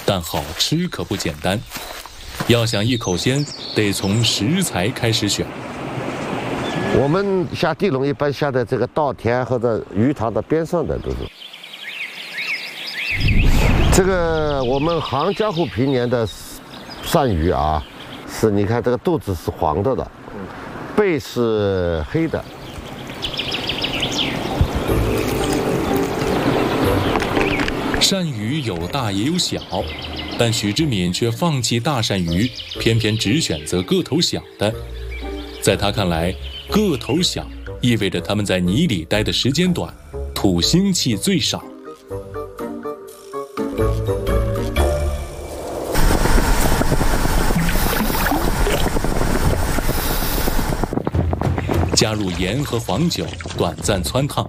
但好吃可不简单。要想一口鲜，得从食材开始选。 我们下地笼一般下在这个稻田或者鱼塘的边上的都是。这个我们杭嘉湖平原的鳝鱼啊，是你看这个肚子是黄的，背是黑的。 鳝鱼有大也有小，但许知敏却放弃大鳝鱼，偏偏只选择个头小的。在他看来，个头小意味着它们在泥里待的时间短，吐腥气最少。加入盐和黄酒，短暂汆烫，